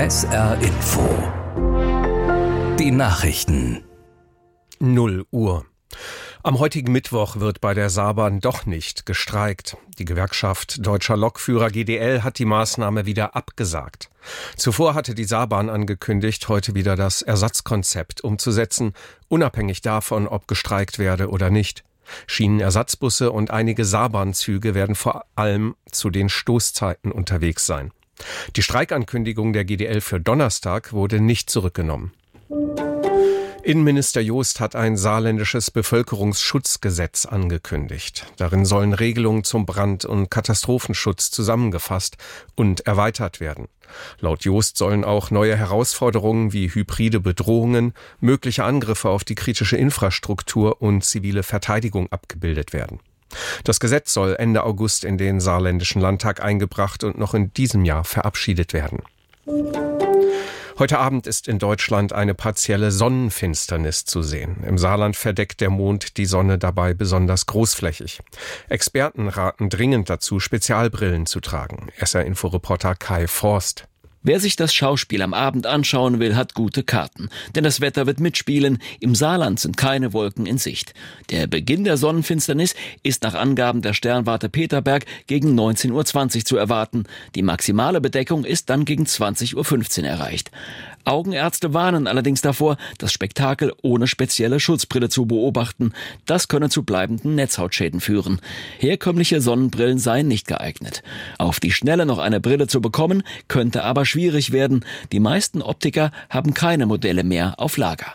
SR Info. Die Nachrichten. 0 Uhr. Am heutigen Mittwoch wird bei der Saarbahn doch nicht gestreikt. Die Gewerkschaft Deutscher Lokführer GDL hat die Maßnahme wieder abgesagt. Zuvor hatte die Saarbahn angekündigt, heute wieder das Ersatzkonzept umzusetzen, unabhängig davon, ob gestreikt werde oder nicht. Schienenersatzbusse und einige Saarbahnzüge werden vor allem zu den Stoßzeiten unterwegs sein. Die Streikankündigung der GDL für Donnerstag wurde nicht zurückgenommen. Innenminister Joost hat ein saarländisches Bevölkerungsschutzgesetz angekündigt. Darin sollen Regelungen zum Brand- und Katastrophenschutz zusammengefasst und erweitert werden. Laut Joost sollen auch neue Herausforderungen wie hybride Bedrohungen, mögliche Angriffe auf die kritische Infrastruktur und zivile Verteidigung abgebildet werden. Das Gesetz soll Ende August in den saarländischen Landtag eingebracht und noch in diesem Jahr verabschiedet werden. Heute Abend ist in Deutschland eine partielle Sonnenfinsternis zu sehen. Im Saarland verdeckt der Mond die Sonne dabei besonders großflächig. Experten raten dringend dazu, Spezialbrillen zu tragen. SR-Info-Reporter Kai Forst. Wer sich das Schauspiel am Abend anschauen will, hat gute Karten. Denn das Wetter wird mitspielen. Im Saarland sind keine Wolken in Sicht. Der Beginn der Sonnenfinsternis ist nach Angaben der Sternwarte Peterberg gegen 19:20 Uhr zu erwarten. Die maximale Bedeckung ist dann gegen 20:15 Uhr erreicht. Augenärzte warnen allerdings davor, das Spektakel ohne spezielle Schutzbrille zu beobachten. Das könne zu bleibenden Netzhautschäden führen. Herkömmliche Sonnenbrillen seien nicht geeignet. Auf die Schnelle noch eine Brille zu bekommen, könnte aber schwierig werden. Die meisten Optiker haben keine Modelle mehr auf Lager.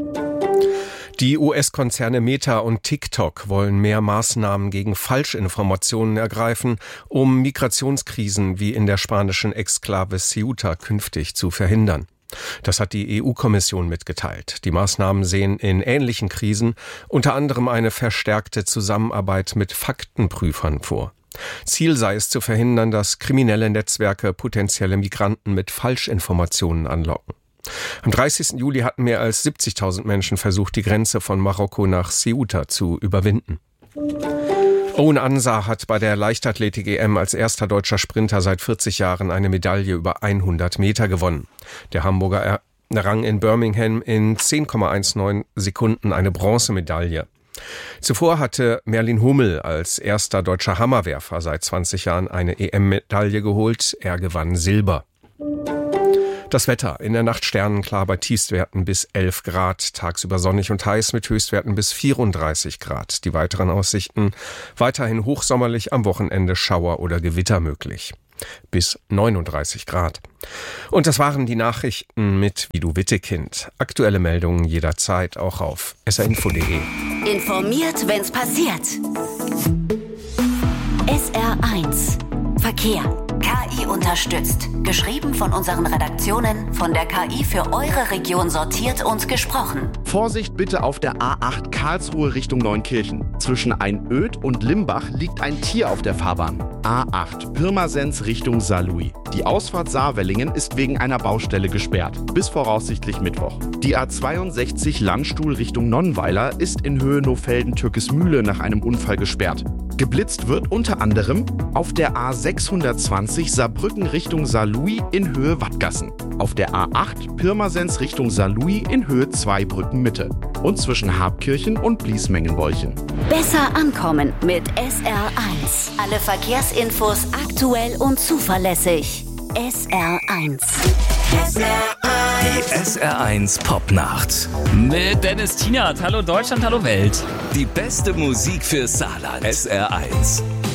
Die US-Konzerne Meta und TikTok wollen mehr Maßnahmen gegen Falschinformationen ergreifen, um Migrationskrisen wie in der spanischen Exklave Ceuta künftig zu verhindern. Das hat die EU-Kommission mitgeteilt. Die Maßnahmen sehen in ähnlichen Krisen unter anderem eine verstärkte Zusammenarbeit mit Faktenprüfern vor. Ziel sei es zu verhindern, dass kriminelle Netzwerke potenzielle Migranten mit Falschinformationen anlocken. Am 30. Juli hatten mehr als 70.000 Menschen versucht, die Grenze von Marokko nach Ceuta zu überwinden. Owen Ansah hat bei der Leichtathletik-EM als erster deutscher Sprinter seit 40 Jahren eine Medaille über 100 Meter gewonnen. Der Hamburger errang in Birmingham in 10,19 Sekunden eine Bronzemedaille. Zuvor hatte Merlin Hummel als erster deutscher Hammerwerfer seit 20 Jahren eine EM-Medaille geholt. Er gewann Silber. Das Wetter: in der Nacht sternenklar bei Tiefstwerten bis 11 Grad, tagsüber sonnig und heiß mit Höchstwerten bis 34 Grad. Die weiteren Aussichten: weiterhin hochsommerlich, am Wochenende Schauer oder Gewitter möglich. Bis 39 Grad. Und das waren die Nachrichten mit Guido Wittekind. Aktuelle Meldungen jederzeit auch auf srinfo.de. Informiert, wenn's passiert. SR1 Verkehr. KI unterstützt. Geschrieben von unseren Redaktionen, von der KI für eure Region sortiert und gesprochen. Vorsicht bitte auf der A8 Karlsruhe Richtung Neunkirchen. Zwischen Einöd und Limbach liegt ein Tier auf der Fahrbahn. A8 Pirmasens Richtung Saarlouis. Die Ausfahrt Saarwellingen ist wegen einer Baustelle gesperrt. Bis voraussichtlich Mittwoch. Die A62 Landstuhl Richtung Nonnweiler ist in Höhe Nofelden-Türkesmühle nach einem Unfall gesperrt. Geblitzt wird unter anderem auf der A620 Saarbrücken Richtung Saarlouis in Höhe Wattgassen. Auf der A8 Pirmasens Richtung Saarlouis in Höhe Zweibrücken Mitte. Und zwischen Habkirchen und Bliesmengenbolchen. Besser ankommen mit SR1. Alle Verkehrsinfos aktuell und zuverlässig. SR1. Die SR1 Popnacht. Mit Dennis Tienert. Hallo Deutschland, hallo Welt. Die beste Musik für Saarland. SR1.